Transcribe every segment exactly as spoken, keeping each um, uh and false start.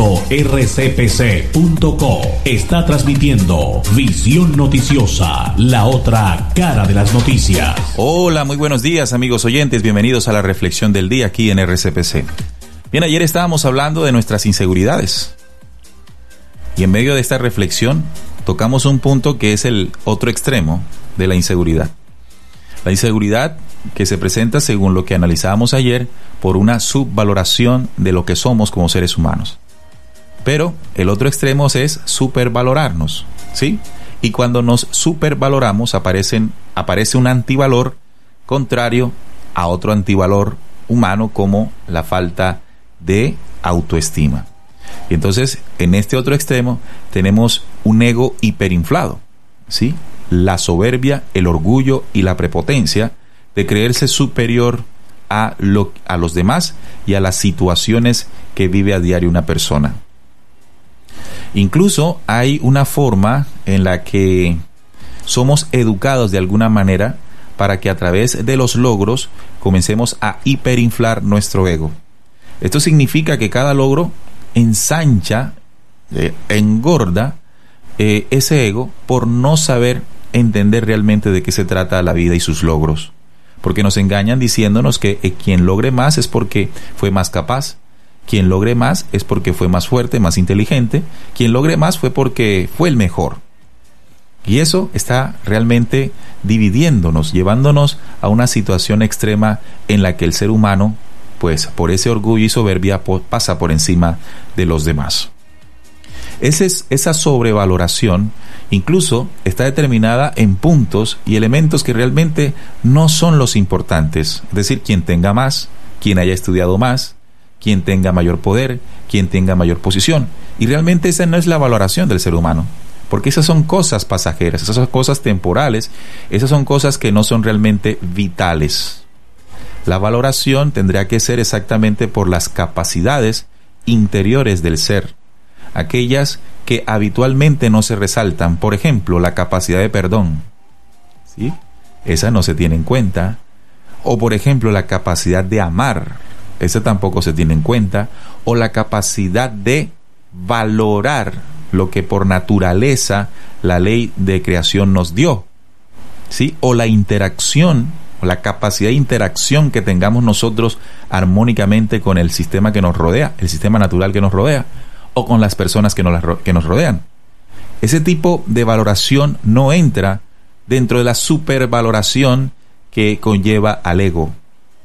punto r c p c punto co está transmitiendo Visión Noticiosa, la otra cara de las noticias. Hola, muy buenos días, amigos oyentes. Bienvenidos a la reflexión del día aquí en R C P C. Bien, ayer estábamos hablando de nuestras inseguridades. Y en medio de esta reflexión tocamos un punto que es el otro extremo de la inseguridad. La inseguridad que se presenta, según lo que analizábamos ayer, por una subvaloración de lo que somos como seres humanos. Pero el otro extremo es supervalorarnos, ¿sí? Y cuando nos supervaloramos aparecen, aparece un antivalor contrario a otro antivalor humano, como la falta de autoestima. Y entonces, en este otro extremo tenemos un ego hiperinflado, ¿sí? La soberbia, el orgullo y la prepotencia de creerse superior a, lo, a los demás y a las situaciones que vive a diario una persona. Incluso hay una forma en la que somos educados de alguna manera para que a través de los logros comencemos a hiperinflar nuestro ego. Esto significa que cada logro ensancha, eh, engorda eh, ese ego por no saber entender realmente de qué se trata la vida y sus logros. Porque nos engañan diciéndonos que eh, quien logre más es porque fue más capaz, quien logre más es porque fue más fuerte, más inteligente, quien logre más fue porque fue el mejor. Y eso está realmente dividiéndonos, llevándonos a una situación extrema en la que el ser humano, pues por ese orgullo y soberbia, pasa por encima de los demás. Ese es, esa sobrevaloración incluso está determinada en puntos y elementos que realmente no son los importantes. Es decir, quien tenga más, quien haya estudiado más, quien tenga mayor poder, quien tenga mayor posición. Y realmente esa no es la valoración del ser humano, porque esas son cosas pasajeras, esas son cosas temporales, esas son cosas que no son realmente vitales. La valoración tendría que ser exactamente por las capacidades interiores del ser, aquellas que habitualmente no se resaltan. Por ejemplo, la capacidad de perdón, ¿sí? Esa no se tiene en cuenta. O por ejemplo, la capacidad de amar, esa tampoco se tiene en cuenta. O la capacidad de valorar lo que por naturaleza la ley de creación nos dio, ¿sí? O la interacción, o la capacidad de interacción que tengamos nosotros armónicamente con el sistema que nos rodea, el sistema natural que nos rodea, o con las personas que nos, que nos rodean. Ese tipo de valoración no entra dentro de la supervaloración que conlleva al ego.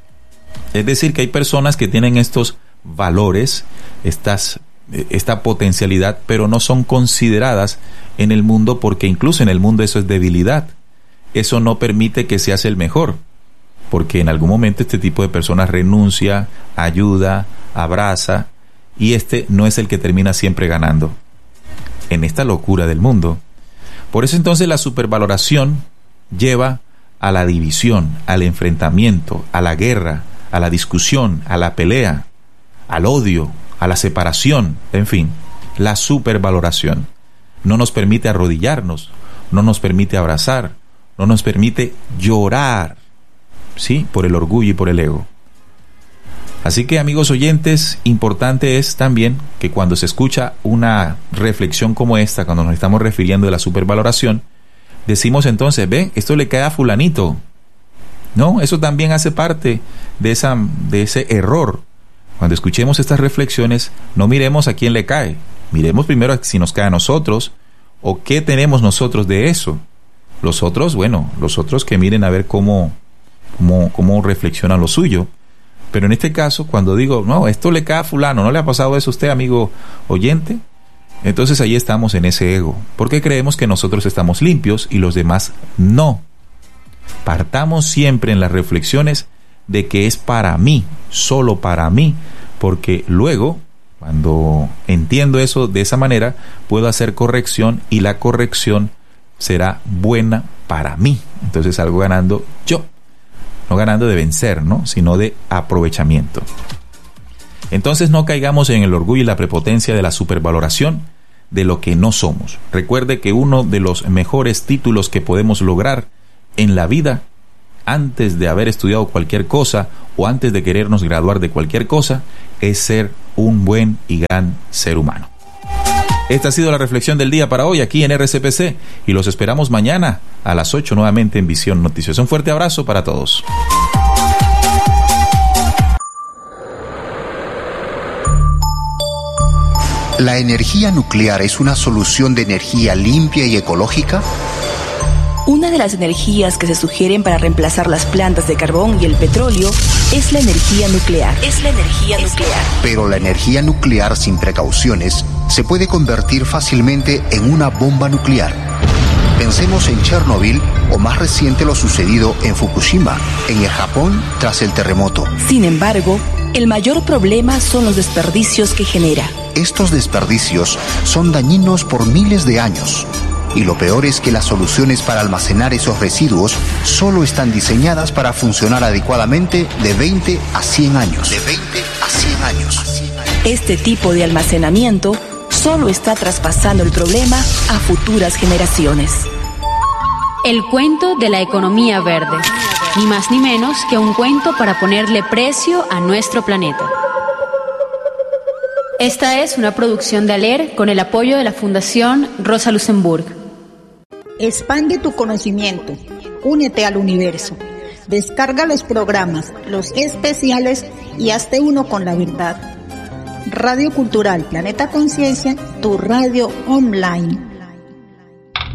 Es decir, que hay personas que tienen estos valores, estas, esta potencialidad, pero no son consideradas en el mundo, porque incluso en el mundo eso es debilidad. Eso no permite que seas el mejor, porque en algún momento este tipo de personas renuncia, ayuda, abraza, y este no es el que termina siempre ganando en esta locura del mundo. Por eso entonces la supervaloración lleva a la división, al enfrentamiento, a la guerra, a la discusión, a la pelea, al odio, a la separación. En fin, la supervaloración no nos permite arrodillarnos, no nos permite abrazar, no nos permite llorar, ¿sí? Por el orgullo y por el ego. Así que, amigos oyentes, importante es también que cuando se escucha una reflexión como esta, cuando nos estamos refiriendo a la supervaloración, decimos entonces, ve, esto le cae a fulanito. No, eso también hace parte de, esa, de ese error. Cuando escuchemos estas reflexiones, no miremos a quién le cae. Miremos primero si nos cae a nosotros o qué tenemos nosotros de eso. Los otros, bueno, los otros que miren a ver cómo, cómo, cómo reflexionan lo suyo. Pero en este caso, cuando digo, no, esto le cae a fulano, ¿no le ha pasado eso a usted, amigo oyente? Entonces ahí estamos en ese ego, porque creemos que nosotros estamos limpios y los demás no. Partamos siempre en las reflexiones de que es para mí, solo para mí, porque luego, cuando entiendo eso de esa manera, puedo hacer corrección y la corrección será buena para mí. Entonces salgo ganando yo. No ganando de vencer, ¿no? Sino de aprovechamiento. Entonces no caigamos en el orgullo y la prepotencia de la supervaloración de lo que no somos. Recuerde que uno de los mejores títulos que podemos lograr en la vida, antes de haber estudiado cualquier cosa o antes de querernos graduar de cualquier cosa, es ser un buen y gran ser humano. Esta ha sido la reflexión del día para hoy aquí en R C P C y los esperamos mañana a las ocho nuevamente en Visión Noticiosa. Un fuerte abrazo para todos. ¿La energía nuclear es una solución de energía limpia y ecológica? Una de las energías que se sugieren para reemplazar las plantas de carbón y el petróleo es la energía nuclear. Es la energía nuclear. Pero la energía nuclear sin precauciones se puede convertir fácilmente en una bomba nuclear. Pensemos en Chernobyl o más reciente lo sucedido en Fukushima, en el Japón tras el terremoto. Sin embargo, el mayor problema son los desperdicios que genera. Estos desperdicios son dañinos por miles de años. Y lo peor es que las soluciones para almacenar esos residuos solo están diseñadas para funcionar adecuadamente de veinte a cien años. De veinte a cien años. Este tipo de almacenamiento solo está traspasando el problema a futuras generaciones. El cuento de la economía verde. Ni más ni menos que un cuento para ponerle precio a nuestro planeta. Esta es una producción de ALER con el apoyo de la Fundación Rosa Luxemburg. Expande tu conocimiento. Únete al universo. Descarga los programas, los especiales y hazte uno con la verdad. Radio Cultural Planeta Conciencia, tu radio online.